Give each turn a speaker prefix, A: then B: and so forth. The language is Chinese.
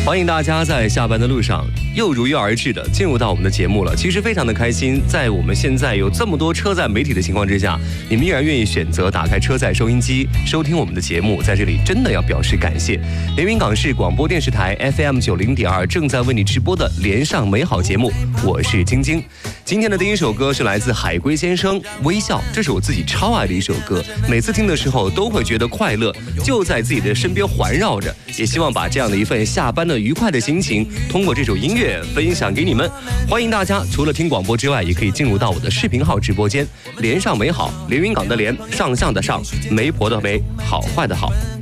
A: 欢迎大家在下班的路上又如约而至的进入到我们的节目了。其实非常的开心，在我们现在有这么多车载媒体的情况之下，你们依然愿意选择打开车载收音机收听我们的节目，在这里真的要表示感谢。连云港市广播电视台 FM 90.2正在为你直播的连上美好节目，我是晶晶。今天的第一首歌是来自海龟先生《微笑》，这是我自己超爱的一首歌，每次听的时候都会觉得快乐就在自己的身边环绕着，也希望把这样的一份下班的愉快的心情通过这首音乐分享给你们。欢迎大家除了听广播之外，也可以进入到我的视频号直播间，连上美好，连云港的连，上相的上，媒婆的媒，好坏的好。